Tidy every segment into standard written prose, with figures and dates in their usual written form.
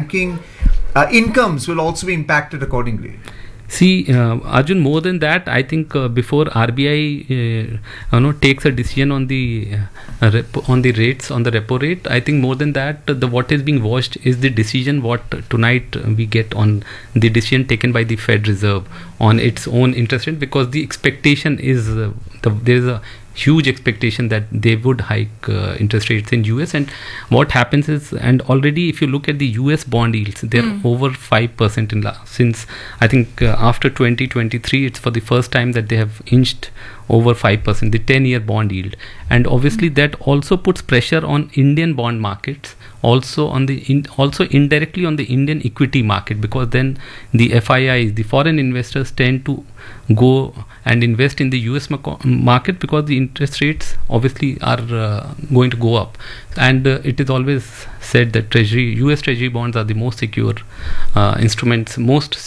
banking incomes will also be impacted accordingly. See, Arjun, more than that, I think before RBI takes a decision on the rates, on the repo rate, I think more than that, what is being watched is the decision what tonight we get on the decision taken by the Fed Reserve on its own interest rate, because the expectation is there is a huge expectation that they would hike interest rates in US. And what happens is, and already if you look at the US bond yields, they're over 5% since I think after 2023 it's for the first time that they have inched over 5%, the 10-year bond yield. And obviously that also puts pressure on Indian bond markets, also on the also indirectly on the Indian equity market, because then the FIIs, the foreign investors, tend to go and invest in the US market because the interest rates obviously are going to go up. And it is always said that US Treasury bonds are the most secure instruments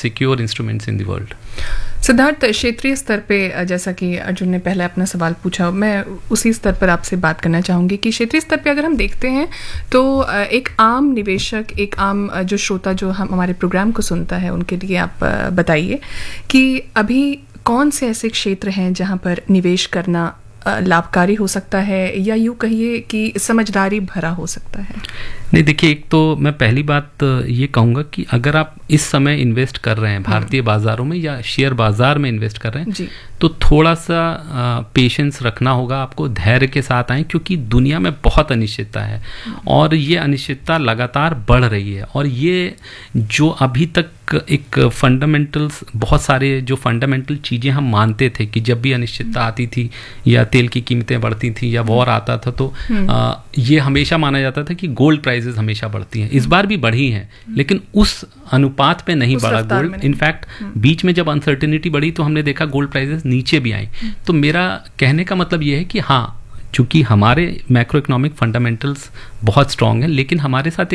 in the world. Siddharth, क्षेत्रीय स्तर पे जैसा कि अर्जुन ने पहले अपना सवाल पूछा, मैं उसी स्तर पर आपसे बात करना चाहूँगी कि क्षेत्रीय स्तर पे अगर हम देखते हैं तो एक आम निवेशक, एक आम जो श्रोता जो हमारे प्रोग्राम को सुनता है, उनके लिए आप बताइए कि अभी कौन से ऐसे क्षेत्र हैं जहाँ पर निवेश करना लाभकारी हो सकता है, या यूँ कहिए कि समझदारी भरा हो सकता है? नहीं, देखिए, एक तो मैं पहली बात ये कहूँगा कि अगर आप इस समय इन्वेस्ट कर रहे हैं भारतीय बाज़ारों में या शेयर बाज़ार में इन्वेस्ट कर रहे हैं, तो थोड़ा सा पेशेंस रखना होगा आपको, धैर्य के साथ आएँ, क्योंकि दुनिया में बहुत अनिश्चितता है और ये अनिश्चितता लगातार बढ़ रही है। और ये जो अभी तक एक फंडामेंटल्स, बहुत सारे जो फंडामेंटल चीज़ें हम मानते थे कि जब भी अनिश्चितता आती थी या तेल की कीमतें बढ़ती थी या वॉर आता था, तो ये हमेशा माना जाता था कि गोल्ड प्राइसेस हमेशा बढ़ती हैं। इस बार भी बढ़ी हैं, लेकिन उस अनुपात पे नहीं बढ़ा गोल्ड। इनफैक्ट बीच में जब अनसर्टेनिटी बढ़ी तो हमने देखा गोल्ड प्राइसेस नीचे भी आई। तो मेरा कहने का मतलब ये है कि हाँ, चूँकि हमारे मैक्रो इकोनॉमिक फंडामेंटल्स बहुत स्ट्रॉन्ग हैं, लेकिन हमारे साथ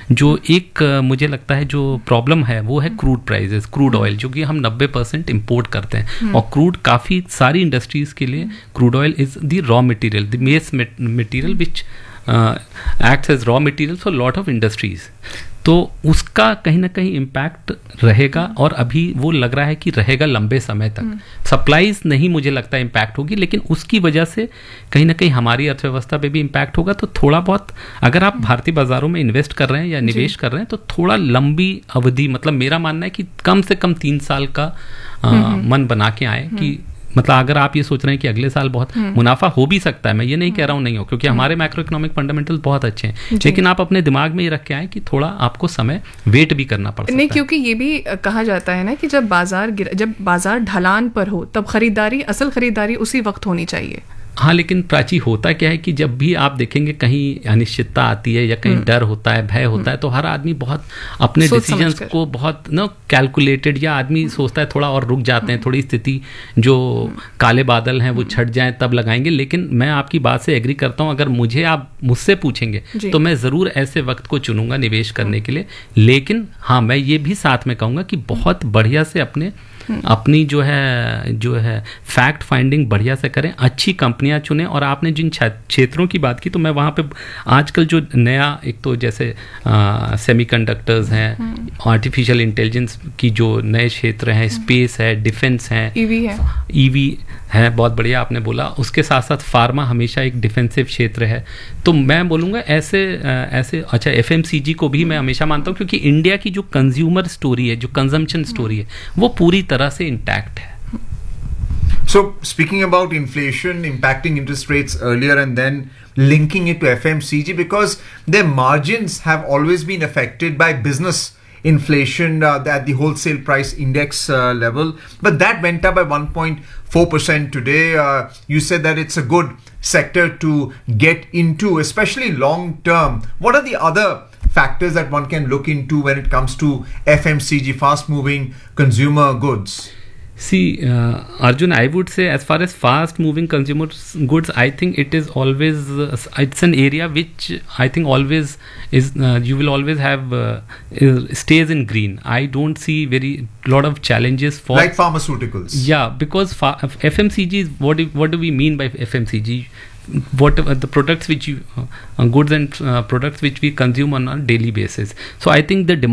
एक मुझे लगता है जो प्रॉब्लम है वो है क्रूड प्राइसेस, क्रूड ऑयल, जो कि हम 90% इंपोर्ट करते हैं। और क्रूड काफ़ी सारी इंडस्ट्रीज़ के लिए crude oil is the raw material, the base material which acts as raw material for lot of industries. तो उसका कहीं ना कहीं इम्पैक्ट रहेगा, और अभी वो लग रहा है कि रहेगा लंबे समय तक। सप्लाईज नहीं मुझे लगता इम्पैक्ट होगी, लेकिन उसकी वजह से कहीं ना कहीं हमारी अर्थव्यवस्था पे भी इम्पैक्ट होगा। तो थोड़ा बहुत अगर आप भारतीय बाजारों में इन्वेस्ट कर रहे हैं या निवेश कर रहे हैं, तो थोड़ा लंबी अवधि, मतलब मेरा मानना है कि कम से कम 3 साल का मन बना के आए कि मतलब अगर आप ये सोच रहे हैं कि अगले साल बहुत मुनाफा हो भी सकता है, मैं ये नहीं कह रहा हूँ नहीं हो, क्योंकि हमारे मैक्रो इकोनॉमिक फंडामेंटल्स बहुत अच्छे हैं, लेकिन आप अपने दिमाग में ये रख के आए कि थोड़ा आपको समय वेट भी करना पड़ सकता है। नहीं, क्योंकि ये भी कहा जाता है ना कि जब बाजार ढलान पर हो तब असल खरीदारी उसी वक्त होनी चाहिए। हाँ, लेकिन प्राची होता क्या है कि जब भी आप देखेंगे कहीं अनिश्चितता आती है या कहीं डर होता है, भय होता है, तो हर आदमी बहुत अपने डिसीजंस को बहुत कैलकुलेटेड, या आदमी सोचता है थोड़ा और रुक जाते हैं, थोड़ी स्थिति जो काले बादल हैं वो छट जाएं तब लगाएंगे। लेकिन मैं आपकी बात से एग्री करता हूँ, अगर आप मुझसे पूछेंगे तो मैं ज़रूर ऐसे वक्त को चुनूंगा निवेश करने के लिए। लेकिन हाँ, मैं ये भी साथ में कहूँगा कि बहुत बढ़िया से अपनी जो है फैक्ट फाइंडिंग बढ़िया से करें, अच्छी कंपनियां चुनें। और आपने जिन क्षेत्रों की बात की, तो मैं वहाँ पे आजकल जो नया, एक तो जैसे सेमीकंडक्टर्स हैं, आर्टिफिशियल इंटेलिजेंस की जो नए क्षेत्र हैं, स्पेस है, डिफेंस है, ईवी है, बहुत बढ़िया आपने बोला। उसके साथ साथ फार्मा हमेशा एक डिफेंसिव क्षेत्र है। तो मैं बोलूँगा ऐसे अच्छा, FMCG को भी मैं हमेशा मानता हूँ, क्योंकि इंडिया की जो कंज्यूमर स्टोरी है, जो कंजम्पशन स्टोरी है, वो पूरी तरह से इंटैक्ट है। So, speaking about inflation impacting interest rates earlier and then linking it to FMCG, because their margins have always been affected by business inflation at the wholesale price index level, but that went up by 1.4% today. You said that it's a good sector to get into, especially long term. What are the other factors that one can look into when it comes to FMCG, fast moving consumer goods? See, Arjun, I would say as far as fast moving consumer goods, I think it is always, it's an area which I think always is, you will always have, stays in green. I don't see lot of challenges for... Like pharmaceuticals. Yeah, because FMCG is, what do we mean by FMCG? What the products which you goods and products which we consume on a daily basis. So I think the